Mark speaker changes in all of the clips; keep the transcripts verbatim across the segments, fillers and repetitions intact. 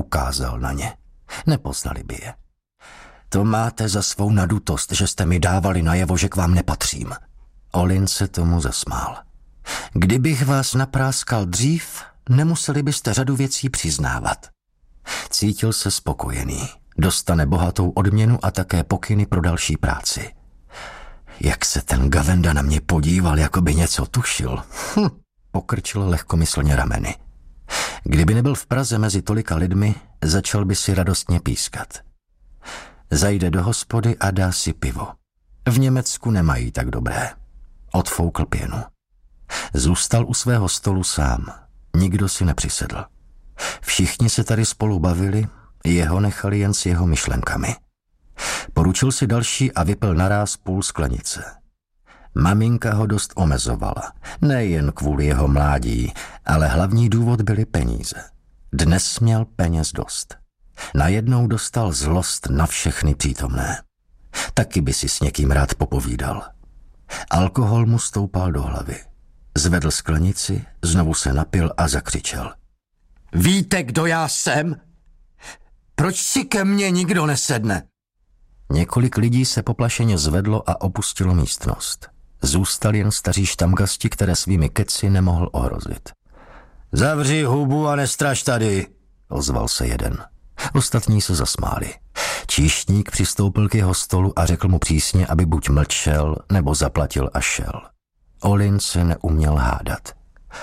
Speaker 1: ukázal na ně. Nepoznali by je. To máte za svou nadutost, že jste mi dávali najevo, že k vám nepatřím. Olin se tomu zasmál. Kdybych vás napráskal dřív, nemuseli byste řadu věcí přiznávat. Cítil se spokojený. Dostane bohatou odměnu a také pokyny pro další práci. Jak se ten Gavenda na mě podíval, jako by něco tušil. Hm, pokrčil lehkomyslně rameny. Kdyby nebyl v Praze mezi tolika lidmi, začal by si radostně pískat. Zajde do hospody a dá si pivo. V Německu nemají tak dobré. Odfoukl pěnu. Zůstal u svého stolu sám. Nikdo si nepřisedl. Všichni se tady spolu bavili, jeho nechali jen s jeho myšlenkami. Poručil si další a vypil naráz půl sklenice. Maminka ho dost omezovala, nejen kvůli jeho mládí, ale hlavní důvod byly peníze. Dnes měl peněz dost. Najednou dostal zlost na všechny přítomné. Taky by si s někým rád popovídal. Alkohol mu stoupal do hlavy. Zvedl sklenici, znovu se napil a zakřičel. Víte, kdo já jsem? Proč si ke mně nikdo nesedne? Několik lidí se poplašeně zvedlo a opustilo místnost. Zůstali jen staří štamgasti, které svými keci nemohl ohrozit. Zavři hubu a nestraš tady, ozval se jeden. Ostatní se zasmáli. Číšník přistoupil k jeho stolu a řekl mu přísně, aby buď mlčel, nebo zaplatil a šel. Olin se neuměl hádat.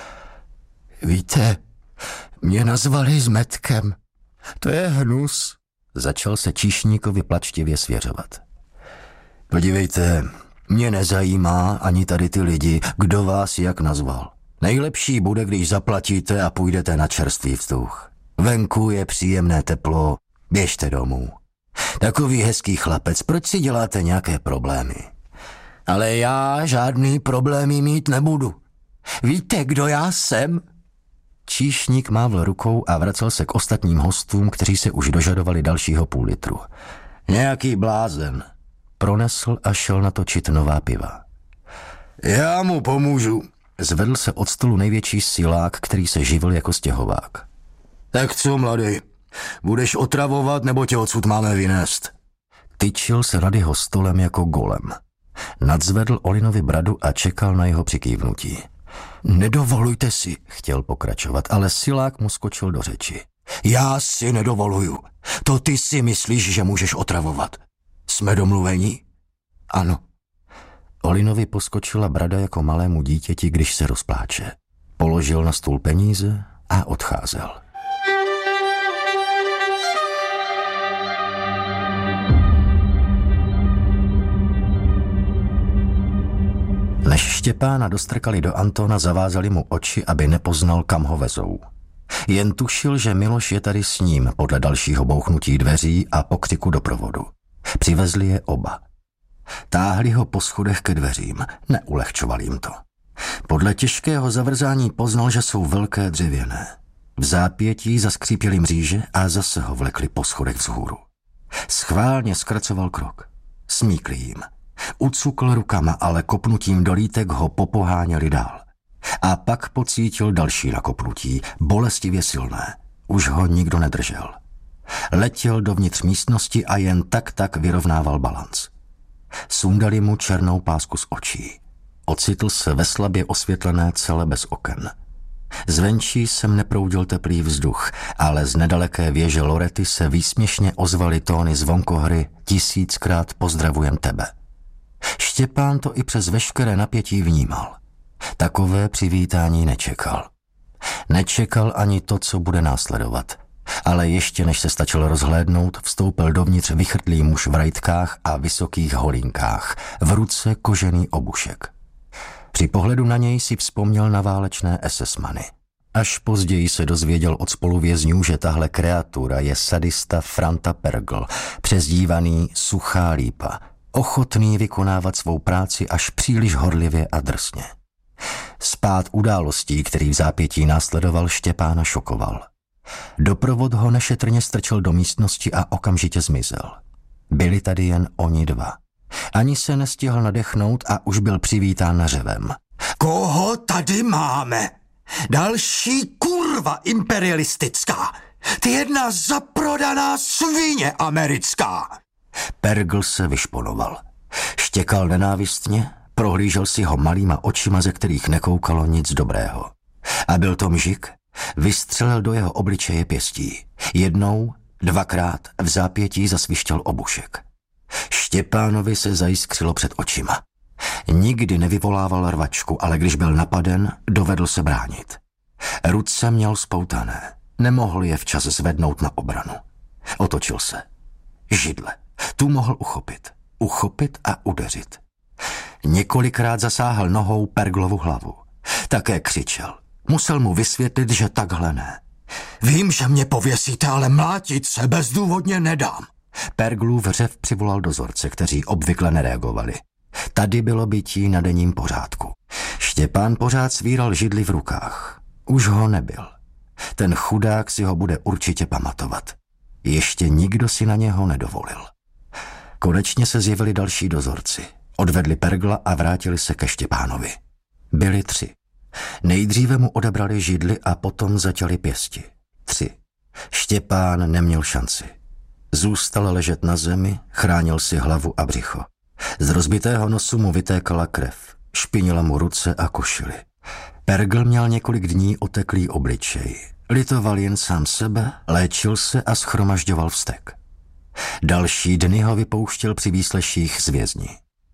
Speaker 1: Víte, mě nazvali Zmetkem. To je hnus. Začal se číšníkovi plačtivě svěřovat. Podívejte, mě nezajímá ani tady ty lidi, kdo vás jak nazval. Nejlepší bude, když zaplatíte a půjdete na čerstvý vzduch. Venku je příjemné teplo, běžte domů. Takový hezký chlapec, proč si děláte nějaké problémy? Ale já žádný problémy mít nebudu. Víte, kdo já jsem? Číšník mávl rukou a vracel se k ostatním hostům, kteří se už dožadovali dalšího půl litru. Nějaký blázen. Pronesl a šel natočit nová piva. Já mu pomůžu. Zvedl se od stolu největší silák, který se živil jako stěhovák. Tak co, mladý? Budeš otravovat, nebo tě odsud máme vynést? Tyčil se nad jeho stolem jako golem. Nadzvedl Olinovi bradu a čekal na jeho přikývnutí. Nedovolujte si, chtěl pokračovat, ale silák mu skočil do řeči. Já si nedovoluju. To ty si myslíš, že můžeš otravovat. Jsme domluveni? Ano. Olinovi poskočila brada jako malému dítěti, když se rozpláče. Položil na stůl peníze a odcházel. Než Štěpána dostrkali do Antona, zavázali mu oči, aby nepoznal, kam ho vezou. Jen tušil, že Miloš je tady s ním podle dalšího bouchnutí dveří a pokřiku doprovodu. Přivezli je oba. Táhli ho po schodech ke dveřím, neulehčovali jim to. Podle těžkého zavrzání poznal, že jsou velké dřevěné. V zápětí zaskřípěli mříže a zase ho vlekli po schodech vzhůru. Schválně zkracoval krok. Smíkli jim. Ucukl rukama, ale kopnutím do lítek ho popoháněli dál. A pak pocítil další nakopnutí, bolestivě silné. Už ho nikdo nedržel. Letěl dovnitř místnosti a jen tak tak vyrovnával balanc. Sundali mu černou pásku z očí. Ocitl se ve slabě osvětlené cele bez oken. Zvenčí sem neproudil teplý vzduch, ale z nedaleké věže Lorety se výsměšně ozvaly tóny zvonkohry tisíckrát pozdravujem tebe. Štěpán to i přes veškeré napětí vnímal. Takové přivítání nečekal. Nečekal ani to, co bude následovat. Ale ještě než se stačil rozhlédnout, vstoupil dovnitř vychrtlý muž v rajtkách a vysokých holínkách, v ruce kožený obušek. Při pohledu na něj si vzpomněl na válečné esesmany. Až později se dozvěděl od spoluvězňů, že tahle kreatura je sadista Franta Pergl, přezdívaný Suchá lípa, ochotný vykonávat svou práci až příliš horlivě a drsně. Spád událostí, který v zápětí následoval, Štěpána šokoval. Doprovod ho nešetrně strčil do místnosti a okamžitě zmizel. Byli tady jen oni dva. Ani se nestihl nadechnout a už byl přivítán řevem. Koho tady máme? Další kurva imperialistická.
Speaker 2: Ty jedna zaprodaná svině americká!
Speaker 1: Pergl se vyšponoval. Štěkal nenávistně, prohlížel si ho malýma očima, ze kterých nekoukalo nic dobrého. A byl to mžik, vystřelil do jeho obličeje pěstí. Jednou, dvakrát v zápětí zasvištěl obušek. Štěpánovi se zajiskřilo před očima. Nikdy nevyvolával rvačku, ale když byl napaden, dovedl se bránit. Ruce měl spoutané, nemohl je včas zvednout na obranu. Otočil se. Židle. Tu mohl uchopit. Uchopit a udeřit. Několikrát zasáhl nohou Perglovu hlavu. Také křičel. Musel mu vysvětlit, že takhle ne.
Speaker 2: Vím, že mě pověsíte, ale mlátit se bezdůvodně nedám.
Speaker 1: Perglův řev přivolal dozorce, kteří obvykle nereagovali. Tady bylo bytí na denním pořádku. Štěpán pořád svíral židli v rukách. Už ho nebyl. Ten chudák si ho bude určitě pamatovat. Ještě nikdo si na něho nedovolil. Konečně se zjevili další dozorci. Odvedli Pergla a vrátili se ke Štěpánovi. Byli tři. Nejdříve mu odebrali židli a potom zatěli pěsti. Tři. Štěpán neměl šanci. Zůstal ležet na zemi, chránil si hlavu a břicho. Z rozbitého nosu mu vytékala krev. Špinila mu ruce a košily. Pergl měl několik dní oteklý obličej. Litoval jen sám sebe, léčil se a schromažďoval vztek. Další dny ho vypouštěl při výsleších z vězni.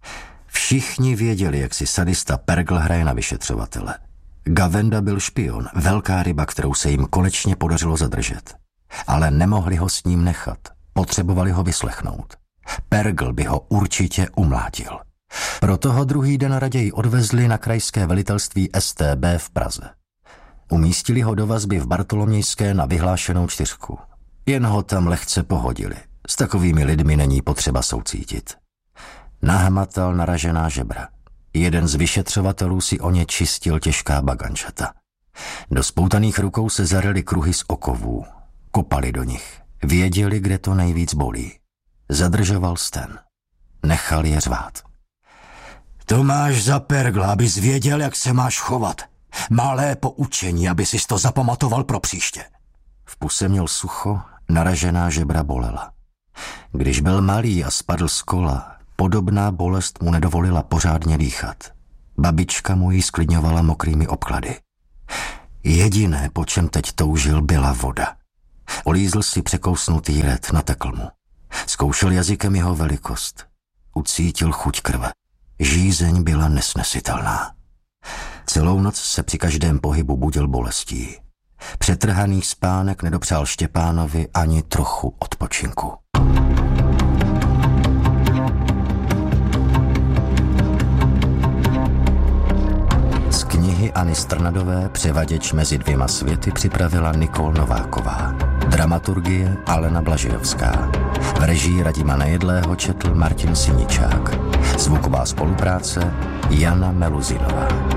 Speaker 1: Všichni věděli, jak si sadista Pergl hraje na vyšetřovatele. Gavenda byl špion, velká ryba, kterou se jim konečně podařilo zadržet. Ale nemohli ho s ním nechat, potřebovali ho vyslechnout. Pergl by ho určitě umlátil. Proto ho druhý den raději odvezli na krajské velitelství S T B v Praze. Umístili ho do vazby v Bartolomějské na vyhlášenou čtyřku. Jen ho tam lehce pohodili. S takovými lidmi není potřeba soucítit. Nahmatal naražená žebra. Jeden z vyšetřovatelů si o ně čistil těžká bagančata. Do spoutaných rukou se zaryly kruhy z okovů. Kopali do nich. Věděli, kde to nejvíc bolí. Zadržoval sten. Nechal je řvát.
Speaker 2: To máš za Pergla, abys věděl, jak se máš chovat. Malé poučení, aby sis to zapamatoval pro příště.
Speaker 1: V puse měl sucho, naražená žebra bolela. Když byl malý a spadl z kola, podobná bolest mu nedovolila pořádně dýchat. Babička mu ji sklidňovala mokrými obklady. Jediné, po čem teď toužil, byla voda. Olízl si překousnutý red, natekl mu. Zkoušel jazykem jeho velikost. Ucítil chuť krve. Žízeň byla nesnesitelná. Celou noc se při každém pohybu budil bolestí. Přetrhaný spánek nedopřál Štěpánovi ani trochu odpočinku. Z knihy Anny Strnadové Převaděč mezi dvěma světy připravila Nikol Nováková. Dramaturgie Alena Blažejovská. V režii Radima Nejedlého četl Martin Siničák. Zvuková spolupráce Jana Meluzinová.